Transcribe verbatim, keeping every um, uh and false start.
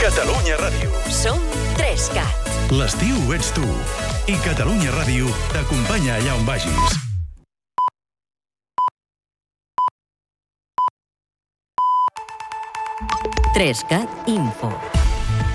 Catalunya Ràdio. Som tres cat. L'estiu ets tu. I Catalunya Ràdio t'acompanya allà on vagis. tres cat Info.